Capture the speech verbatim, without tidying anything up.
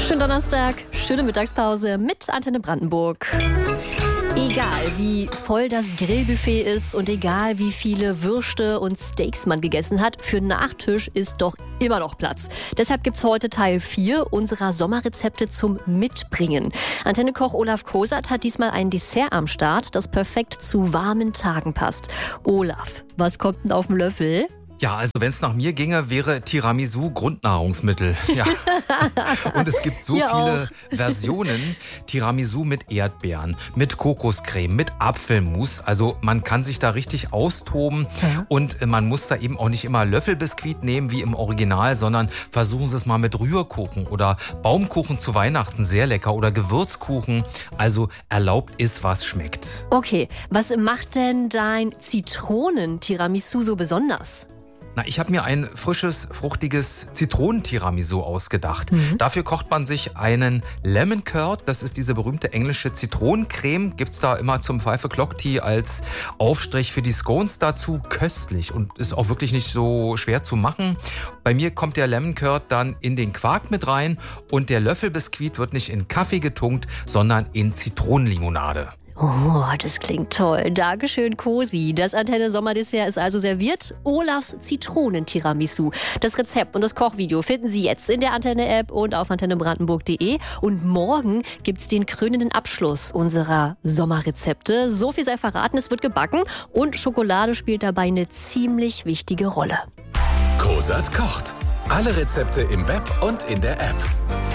Schönen Donnerstag, schöne Mittagspause mit Antenne Brandenburg. Egal wie voll das Grillbuffet ist und egal wie viele Würste und Steaks man gegessen hat, für Nachtisch ist doch immer noch Platz. Deshalb gibt's heute Teil vier unserer Sommerrezepte zum Mitbringen. Antenne-Koch Olaf Kosat hat diesmal ein Dessert am Start, das perfekt zu warmen Tagen passt. Olaf, was kommt denn auf den Löffel? Ja, also wenn es nach mir ginge, wäre Tiramisu Grundnahrungsmittel. Ja. Und es gibt so Hier viele auch. Versionen. Tiramisu mit Erdbeeren, mit Kokoscreme, mit Apfelmus. Also man kann sich da richtig austoben. Ja. Und man muss da eben auch nicht immer Löffelbiskuit nehmen wie im Original, sondern versuchen Sie es mal mit Rührkuchen oder Baumkuchen zu Weihnachten. Sehr lecker. Oder Gewürzkuchen. Also erlaubt ist, was schmeckt. Okay, was macht denn dein Zitronen-Tiramisu so besonders? Na, ich habe mir ein frisches, fruchtiges Zitronentiramisu ausgedacht. Mhm. Dafür kocht man sich einen Lemon Curd. Das ist diese berühmte englische Zitronencreme. Gibt's da immer zum Five O'Clock Tea als Aufstrich für die Scones dazu. Köstlich und ist auch wirklich nicht so schwer zu machen. Bei mir kommt der Lemon Curd dann in den Quark mit rein und der Löffelbiskuit wird nicht in Kaffee getunkt, sondern in Zitronenlimonade. Oh, das klingt toll. Dankeschön, Cosi. Das Antenne-Sommerdessert ist also serviert. Olafs Zitronen-Tiramisu. Das Rezept und das Kochvideo finden Sie jetzt in der Antenne-App und auf antenne brandenburg punkt de. Und morgen gibt's den krönenden Abschluss unserer Sommerrezepte. So viel sei verraten, es wird gebacken und Schokolade spielt dabei eine ziemlich wichtige Rolle. Kosat kocht. Alle Rezepte im Web und in der App.